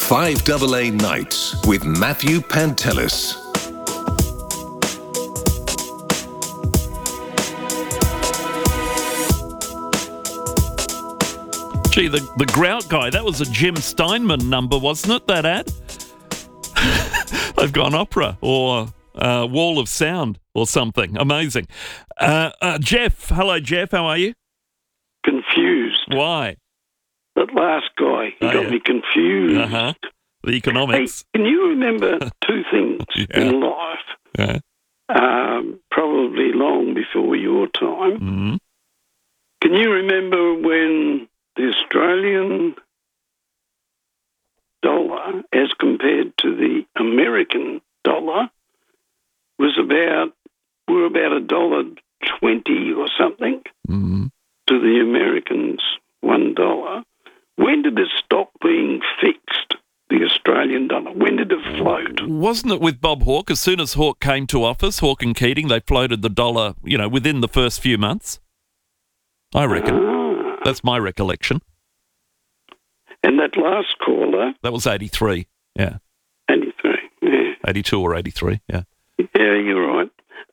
5AA Nights with Matthew Pantelis. Gee, the Grout Guy, that was a Jim Steinman number, wasn't it, that ad? They've gone opera or Wall of Sound or something. Amazing. Jeff, hello, Jeff. How are you? Confused. Why? That last guy, he got me confused. Uh-huh. The economics. Hey, can you remember two things in life? Yeah. Probably long before your time. Mm-hmm. Can you remember when the Australian dollar, as compared to the American dollar, was about $1.20 or something to the Americans $1? When did it stop being fixed, the Australian dollar? When did it float? Wasn't it with Bob Hawke? As soon as Hawke came to office, Hawke and Keating, they floated the dollar, within the first few months. I reckon. That's my recollection. And that last caller... That was 83, yeah. 83, yeah. 82 or 83, yeah. Yeah, you're right.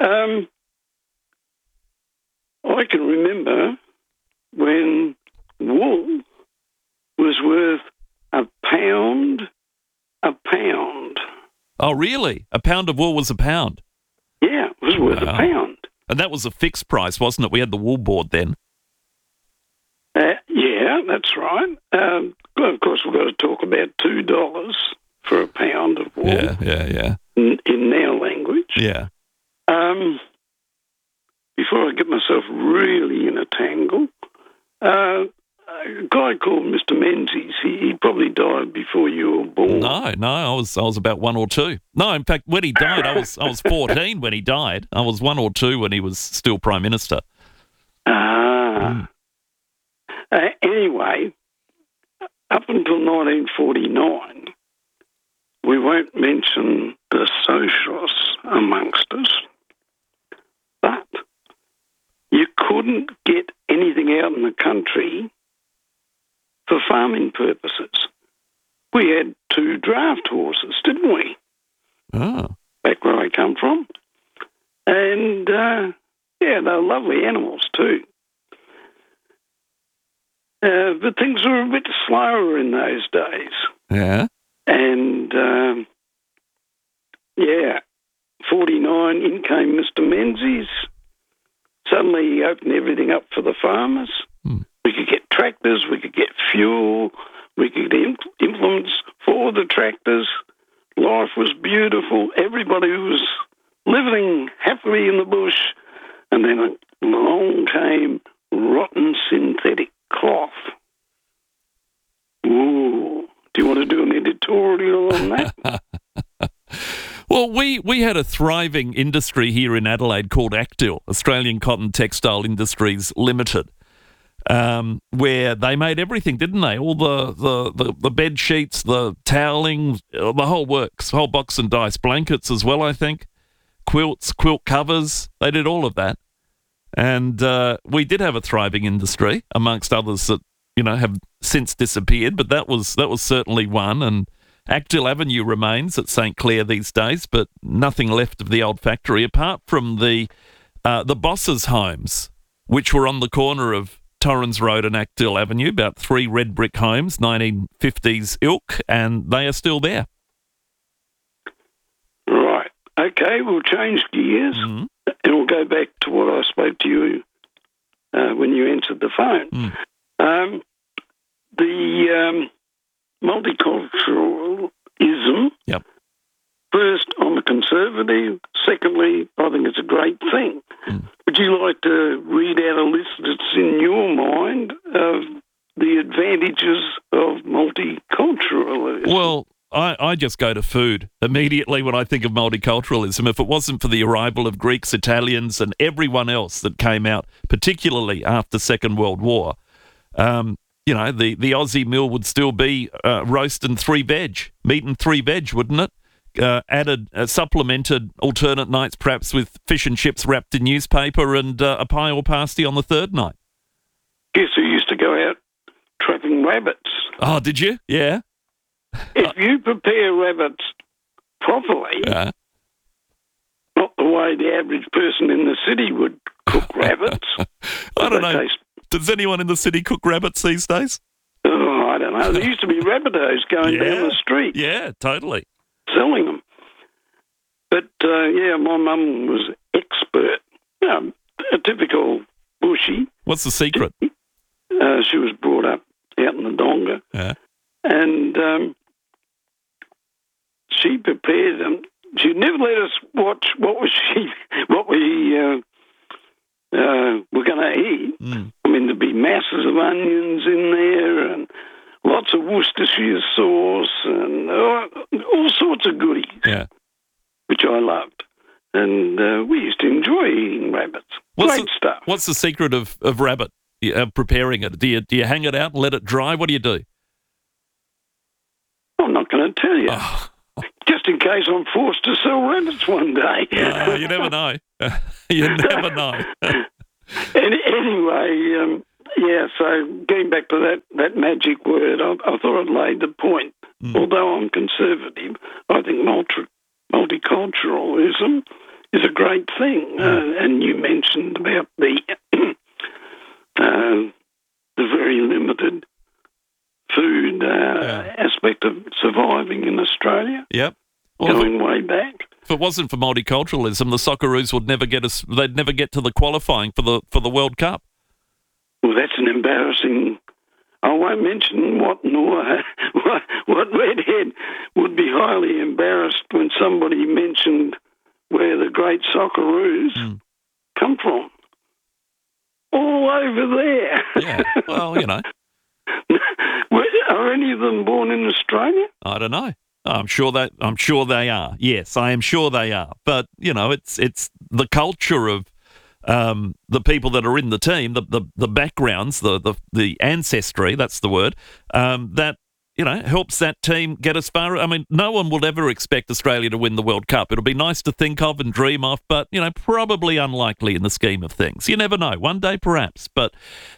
I can remember when wool was worth a pound. Oh, really? A pound of wool was a pound? Yeah, it was worth a pound. And that was a fixed price, wasn't it? We had the wool board then. Yeah, that's right. Of course, we've got to talk about $2 for a pound of wool. Yeah. In our language. Yeah. Before I get myself really in a tangle, a guy called Mr. Menzies, he probably died before you were born. No, I was about 1 or 2. No, in fact, when he died, I was 14 when he died. I was 1 or 2 when he was still Prime Minister. Anyway, up until 1949, we won't mention the socialists amongst us, but you couldn't get anything out in the country for farming purposes. We had 2 draft horses, didn't we? Oh. Back where I come from. And, they were lovely animals too. But things were a bit slower in those days. Yeah. And, 49, in came Mr. Menzies. Suddenly he opened everything up for the farmers. We could get tractors, we could get fuel, we could get implements for the tractors. Life was beautiful. Everybody was living happily in the bush. And then along came rotten synthetic cloth. Ooh. Do you want to do an editorial on that? Well, we had a thriving industry here in Adelaide called ACTIL, Australian Cotton Textile Industries Limited, where they made everything, didn't they? All the bed sheets, the toweling, the whole works, whole box and dice, blankets as well, I think, quilts, quilt covers. They did all of that. And we did have a thriving industry, amongst others that, have since disappeared, but that was certainly one. And Actil Avenue remains at St Clair these days, but nothing left of the old factory, apart from the Bosses' homes, which were on the corner of Torrens Road and Actil Avenue, about 3 red brick homes, 1950s ilk, and they are still there. Right. Okay, we'll change gears. And we'll go back to what I spoke to you when you answered the phone. The multiculturalism, first, I'm a conservative. Secondly, I think it's a great thing. Would you like to read out a list that's in your mind of the advantages of multiculturalism? Well, I just go to food immediately when I think of multiculturalism. If it wasn't for the arrival of Greeks, Italians, and everyone else that came out, particularly after Second World War, the Aussie meal would still be roast and 3 veg, meat and 3 veg, wouldn't it? Supplemented alternate nights perhaps with fish and chips wrapped in newspaper and a pie or pasty on the 3rd night. Guess who used to go out trapping rabbits? Oh, did you? Yeah. if you prepare rabbits properly, Yeah. not the way the average person in the city would cook rabbits. I don't They know. taste- Does anyone in the city cook rabbits these days? Oh, I don't know. There used to be rabbitohs going down the street Yeah, totally. selling them. But, my mum was expert. A typical bushy. What's the secret? She was brought up out in the Donga. Yeah. And she prepared them. She never let us watch what we were going to eat. Mm. I mean, there'd be masses of onions in there and lots of Worcestershire sauce and all sorts of goodies, Yeah. which I loved. And we used to enjoy eating rabbits. Great stuff. What's the secret of rabbit preparing it? Do you hang it out and let it dry? What do you do? I'm not going to tell you. Oh. Just in case I'm forced to sell rabbits one day. You never know. You never know. Anyway, so getting back to that magic word, I thought I'd laid the point. Although I'm conservative, I think multiculturalism is a great thing. And you mentioned about the very limited food aspect of surviving in Australia. Yep. Well, going way back. if it wasn't for multiculturalism, the Socceroos would never get us. They'd never get to the qualifying for the World Cup. Well, that's an embarrassing. I won't mention what redhead would be highly embarrassed when somebody mentioned where the great Socceroos come from. All over there. Yeah. Well, you know. Are any of them born in Australia? I don't know. I'm sure they are. Yes, I am sure they are. But you know, it's the culture of the people that are in the team, the backgrounds, the ancestry. That's the word. That helps that team get as far. I mean, no one will ever expect Australia to win the World Cup. It'll be nice to think of and dream of, but probably unlikely in the scheme of things. You never know. One day, perhaps. But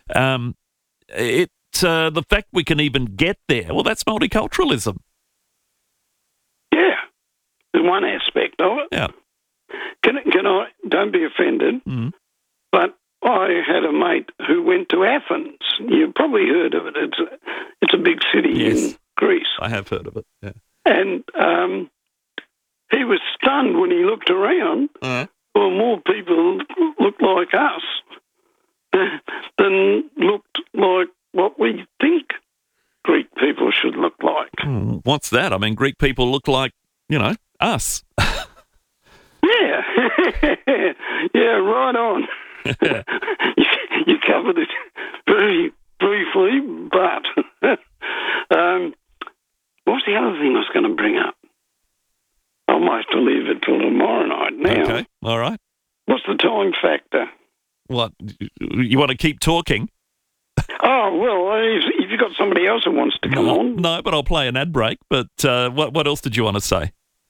the fact we can even get there, well, that's multiculturalism. Yeah, there's one aspect of it. Yeah. Can I? Don't be offended, but I had a mate who went to Athens. You've probably heard of it. It's a big city in Greece. I have heard of it. Yeah. And he was stunned when he looked around. Well, more people looked like us than looked like what we think Greek people should look like. What's that? I mean, Greek people look like, us. Yeah. Yeah, right on. You covered it very briefly, but what's the other thing I was going to bring up? I might have to leave it till tomorrow night now. Okay, all right. What's the time factor? What, you want to keep talking? Oh, well, if you've got somebody else who wants to come on. No, but I'll play an ad break. But what else did you want to say?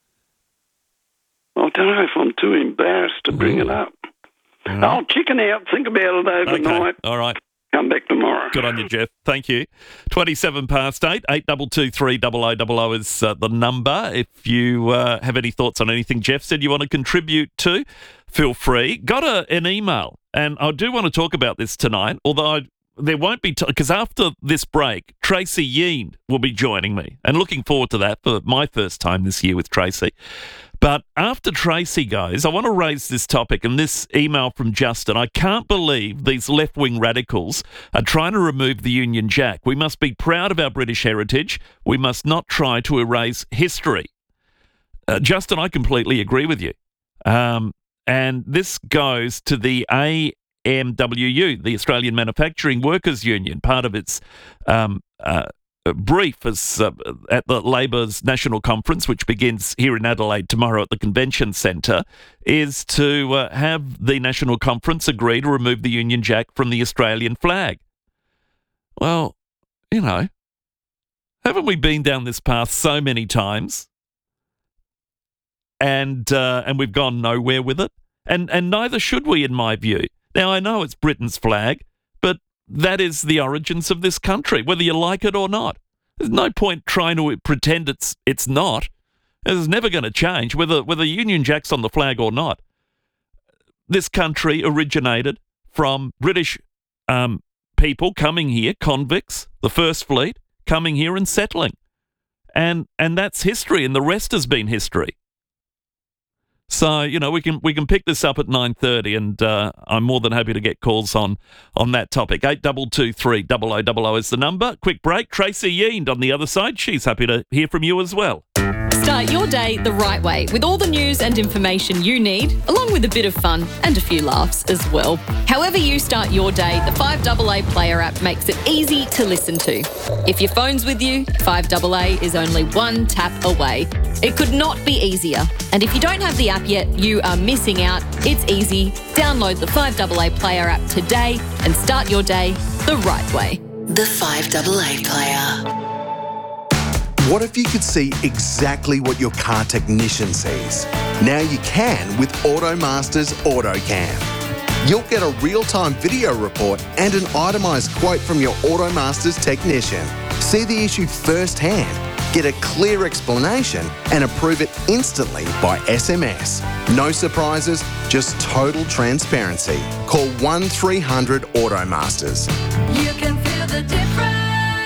I don't know if I'm too embarrassed to bring it up. I'll chicken out, think about it overnight. Okay. All right. Come back tomorrow. Good on you, Jeff. Thank you. 27 past 8, 8223 0000 is the number. If you have any thoughts on anything Jeff said you want to contribute to, feel free. Got an email, and I do want to talk about this tonight, although there won't be, because after this break, Tracy Yeen will be joining me, and looking forward to that for my first time this year with Tracy. But after Tracy goes, I want to raise this topic and this email from Justin. I can't believe these left-wing radicals are trying to remove the Union Jack. We must be proud of our British heritage. We must not try to erase history. Justin, I completely agree with you. And this goes to the AMWU, the Australian Manufacturing Workers Union. Part of its brief is at the Labor's National Conference, which begins here in Adelaide tomorrow at the Convention Centre, is to have the National Conference agree to remove the Union Jack from the Australian flag. Well, haven't we been down this path so many times? And we've gone nowhere with it. And neither should we, in my view. Now, I know it's Britain's flag, but that is the origins of this country, whether you like it or not. There's no point trying to pretend it's not. It's never going to change, whether Union Jack's on the flag or not. This country originated from British people coming here, convicts, the First Fleet, coming here and settling. And that's history, and the rest has been history. So, we can pick this up at 9:30, and I'm more than happy to get calls on that topic. 8223 0000 is the number. Quick break. Tracy Yeend on the other side. She's happy to hear from you as well. Start your day the right way with all the news and information you need, along with a bit of fun and a few laughs as well. However you start your day, the 5AA Player app makes it easy to listen to. If your phone's with you, 5AA is only one tap away. It could not be easier. And if you don't have the app yet, you are missing out. It's easy. Download the 5AA Player app today and start your day the right way. The 5AA Player. What if you could see exactly what your car technician sees? Now you can with AutoMaster's AutoCam. You'll get a real-time video report and an itemised quote from your AutoMaster's technician. See the issue firsthand, get a clear explanation and approve it instantly by SMS. No surprises, just total transparency. Call 1300 AutoMasters. You can feel the difference.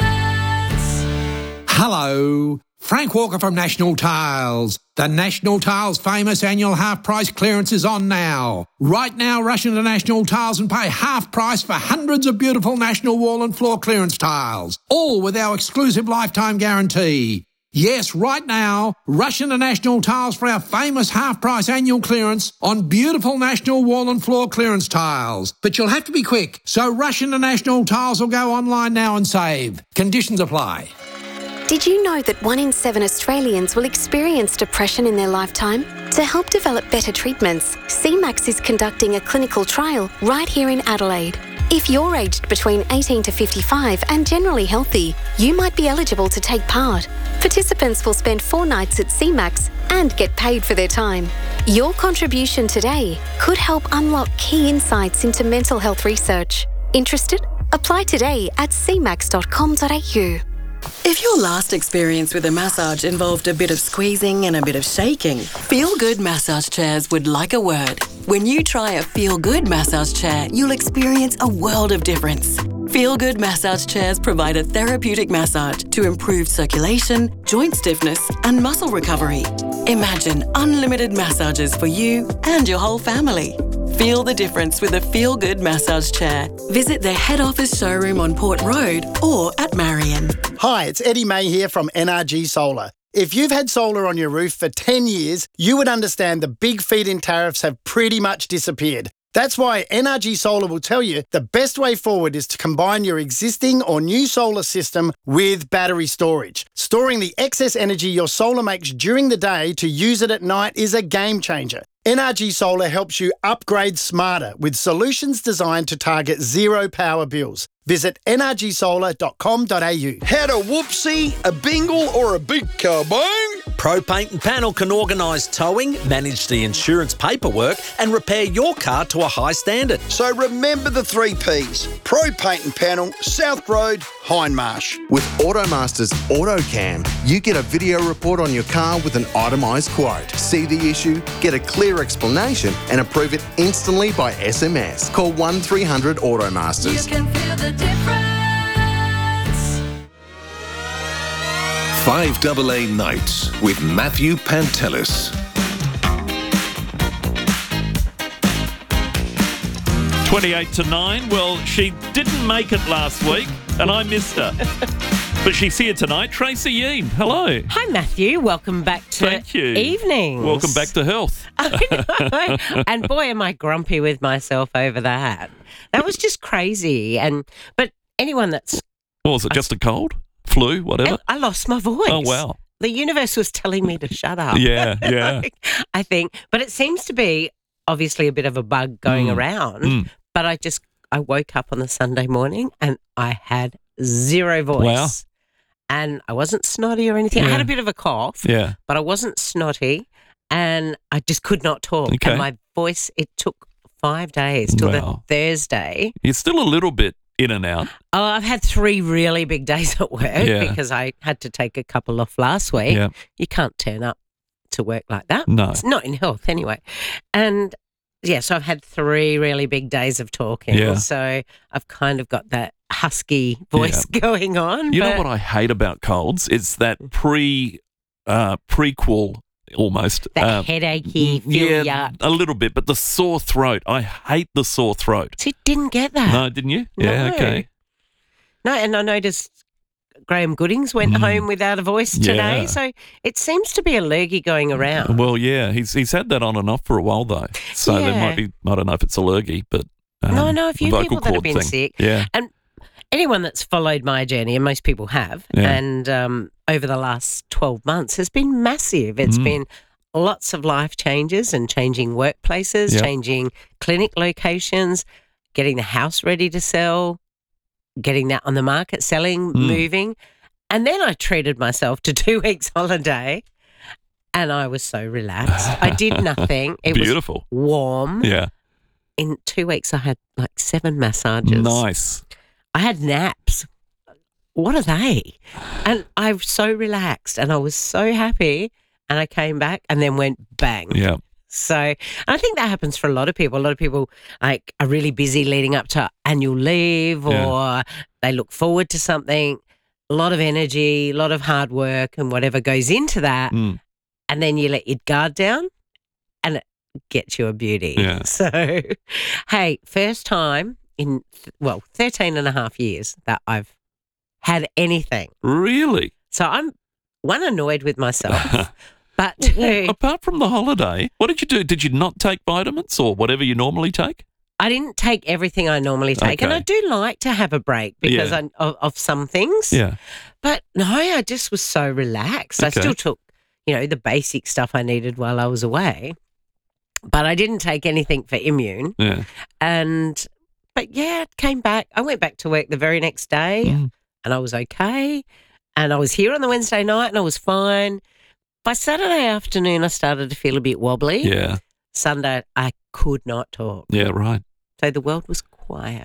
Hello, Frank Walker from National Tiles. The National Tiles famous annual half-price clearance is on now. Right now, rush into National Tiles and pay half price for hundreds of beautiful National Wall and Floor clearance tiles, all with our exclusive lifetime guarantee. Yes, right now, rush into National Tiles for our famous half-price annual clearance on beautiful National Wall and Floor clearance tiles. But you'll have to be quick, so rush into National Tiles or go online now and save. Conditions apply. Did you know that 1 in 7 Australians will experience depression in their lifetime? To help develop better treatments, CMAX is conducting a clinical trial right here in Adelaide. If you're aged between 18 to 55 and generally healthy, you might be eligible to take part. Participants will spend 4 nights at CMAX and get paid for their time. Your contribution today could help unlock key insights into mental health research. Interested? Apply today at cmax.com.au. If your last experience with a massage involved a bit of squeezing and a bit of shaking, Feel Good Massage Chairs would like a word. When you try a Feel Good massage chair, you'll experience a world of difference. Feel Good Massage Chairs provide a therapeutic massage to improve circulation, joint stiffness, and muscle recovery. Imagine unlimited massages for you and your whole family. Feel the difference with a Feel Good massage chair. Visit their head office showroom on Port Road or at Marion. Hi, it's Eddie May here from NRG Solar. If you've had solar on your roof for 10 years, you would understand the big feed-in tariffs have pretty much disappeared. That's why NRG Solar will tell you the best way forward is to combine your existing or new solar system with battery storage. Storing the excess energy your solar makes during the day to use it at night is a game changer. NRG Solar helps you upgrade smarter with solutions designed to target zero power bills. Visit nrgsolar.com.au. Had a whoopsie, a bingle or a big kabong? Pro Paint and Panel can organise towing, manage the insurance paperwork and repair your car to a high standard. So remember the 3 Ps. Pro Paint and Panel, South Road, Hindmarsh. With AutoMaster's AutoCam, you get a video report on your car with an itemised quote. See the issue, get a clear explanation and approve it instantly by SMS. Call 1300 AutoMasters. You can feel the difference. 5AA Nights with Matthew Pantelis. 28 to 9. Well, she didn't make it last week, and I missed her. But she's here tonight. Tracy Yeend, hello. Hi, Matthew. Welcome back to Thank you. Evenings. Welcome back to health. I know. And boy, am I grumpy with myself over that. That was just crazy. But anyone that's... What was it, just a cold? Flu? Whatever? I lost my voice. Oh, wow. The universe was telling me to shut up. Yeah. I think. But it seems to be obviously a bit of a bug going around. But I woke up on the Sunday morning and I had zero voice. Wow. And I wasn't snotty or anything. Yeah. I had a bit of a cough, but I wasn't snotty and I just could not talk. Okay. And my voice, it took 5 days till the Thursday. You're still a little bit in and out. Oh, I've had 3 really big days at work because I had to take a couple off last week. Yeah. You can't turn up to work like that. No. It's not in health anyway. And, so I've had 3 really big days of talking. Yeah. So I've kind of got that husky voice going on. You know what I hate about colds? It's that prequel almost. That headachy, yeah, a little bit, but the sore throat. I hate the sore throat. So you didn't get that? No, didn't you? Yeah, No. okay. No, and I noticed Graham Goodings went home without a voice today. Yeah. So it seems to be a lurgy going around. Well, yeah, he's had that on and off for a while though. So there might be, I don't know if it's a lurgy, but No, I know a few vocal people that have cord been thing. sick. Yeah. And anyone that's followed my journey, and most people have, and over the last 12 months has been massive. It's been lots of life changes and changing workplaces, changing clinic locations, getting the house ready to sell, getting that on the market, selling, moving. And then I treated myself to 2 weeks holiday and I was so relaxed. I did nothing. It Beautiful. was warm. Yeah. In 2 weeks, I had like 7 massages. Nice. I had naps. What are they? And I was so relaxed and I was so happy. And I came back and then went bang. Yeah. So and I think that happens for a lot of people. A lot of people like are really busy leading up to annual leave or they look forward to something. A lot of energy, a lot of hard work and whatever goes into that. And then you let your guard down and it gets you a beauty. Yeah. So, hey, first time in, 13 and a half years that I've had anything. Really? So I'm, one, annoyed with myself, but two, apart from the holiday, what did you do? Did you not take vitamins or whatever you normally take? I didn't take everything I normally take. And I do like to have a break because of some things. Yeah. But no, I just was so relaxed. I Okay. still took, the basic stuff I needed while I was away. But I didn't take anything for immune. Yeah. But it came back. I went back to work the very next day and I was okay. And I was here on the Wednesday night and I was fine. By Saturday afternoon, I started to feel a bit wobbly. Yeah. Sunday, I could not talk. Yeah, right. So the world was quiet.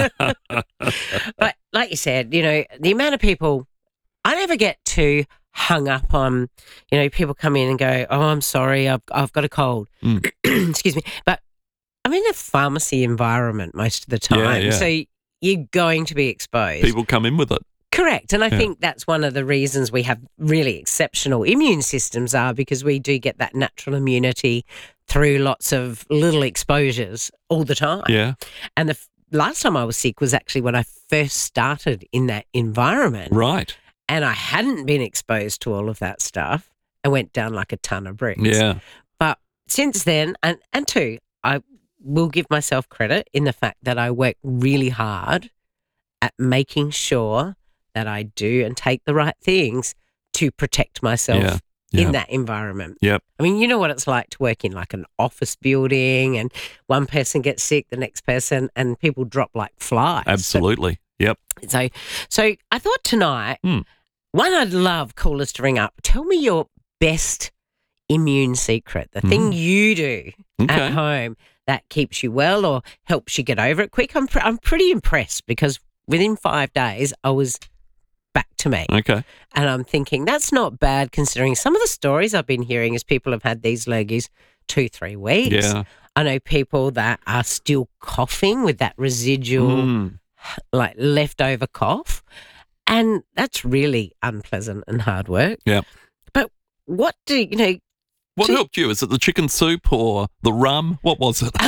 But like you said, the amount of people, I never get too hung up on, people come in and go, oh, I'm sorry, I've got a cold. Excuse me. But I'm in a pharmacy environment most of the time. Yeah. So you're going to be exposed. People come in with it. Correct. And I think that's one of the reasons we have really exceptional immune systems are because we do get that natural immunity through lots of little exposures all the time. Yeah. And the last time I was sick was actually when I first started in that environment. Right. And I hadn't been exposed to all of that stuff and went down like a ton of bricks. Yeah. But since then, and two, I will give myself credit in the fact that I work really hard at making sure that I do and take the right things to protect myself in that environment. Yep. I mean, you know what it's like to work in like an office building and one person gets sick, the next person, and people drop like flies. Absolutely. Yep. So I thought tonight, one, I'd love callers to ring up. Tell me your best immune secret, the thing you do at home that keeps you well or helps you get over it quick. I'm pretty impressed because within 5 days I was back to me. Okay. And I'm thinking that's not bad considering some of the stories I've been hearing is people have had these lurgies 2-3 weeks. Yeah. I know people that are still coughing with that residual like leftover cough. And that's really unpleasant and hard work. Yeah. But what What helped you? Is it the chicken soup or the rum? What was it?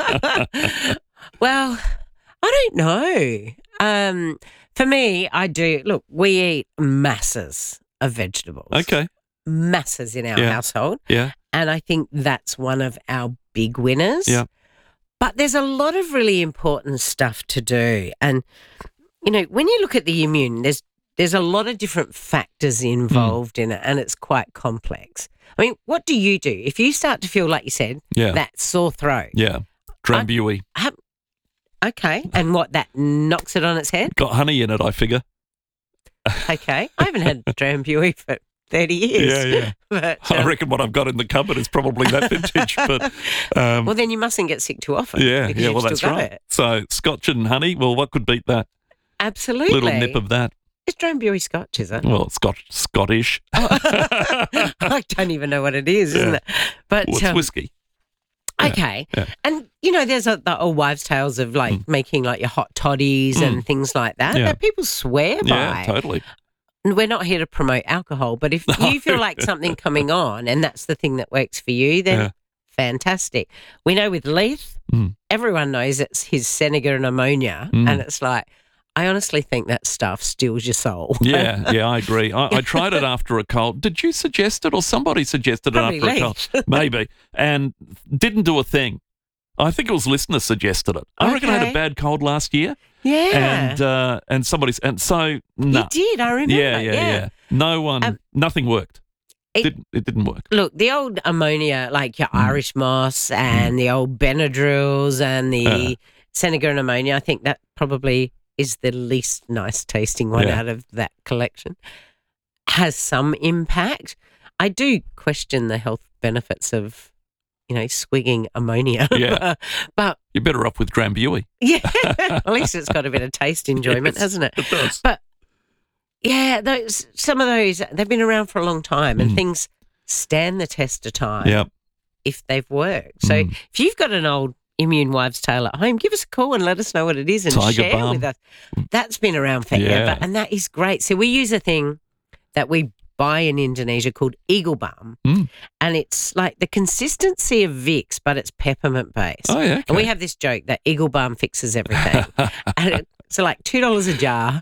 Well, I don't know. For me, I do. Look, we eat masses of vegetables. Okay. Masses in our household. Yeah. And I think that's one of our big winners. Yeah. But there's a lot of really important stuff to do. And, when you look at the immune, there's a lot of different factors involved in it and it's quite complex. I mean, what do you do? If you start to feel, like you said, that sore throat. Yeah. Drambuie. Okay. And what, that knocks it on its head? Got honey in it, I figure. Okay. I haven't had Drambuie for 30 years. Yeah, yeah. But, I reckon what I've got in the cupboard is probably that vintage. But well, then you mustn't get sick too often. yeah, because yeah. you've Well, still that's got right. it. So Scotch and honey. Well, what could beat that? Absolutely. Little nip of that. It's Drambuie Scotch, is it? Well, it's Scottish. I don't even know what it is, isn't it? But Well, it's whiskey. Okay. Yeah. And, there's the old wives' tales of making like your hot toddies and things like that Yeah. that people swear by. Yeah, totally. And we're not here to promote alcohol, but if you feel like something coming on and that's the thing that works for you, then fantastic. We know with Leith, everyone knows it's his Seneca and ammonia, and it's like, I honestly think that stuff steals your soul. Yeah, I agree. I tried it after a cold. Did you suggest it or somebody suggested Probably it after a cold? Maybe. And didn't do a thing. I think it was listeners suggested it. I reckon I had a bad cold last year. Yeah. And somebody, and so, no. You did, I remember. Yeah. No one, nothing worked. It didn't work. Look, the old ammonia, like your Irish moss and the old Benadryls and the Seneca and ammonia, I think that probably is the least nice tasting one out of that collection, has some impact. I do question the health benefits of, swigging ammonia. Yeah. But you're better off with Drambuie. Yeah. At least it's got a bit of taste enjoyment, hasn't it? It does. But yeah, some of those, they've been around for a long time and things stand the test of time if they've worked. So if you've got an old Immune Wives' Tale at home, give us a call and let us know what it is and Tiger share Balm. with us. That's been around forever and that is great. So we use a thing that we buy in Indonesia called Eagle Balm, and it's like the consistency of Vicks, but it's peppermint based. Oh, yeah. Okay. And we have this joke that Eagle Balm fixes everything. And it's like $2 a jar.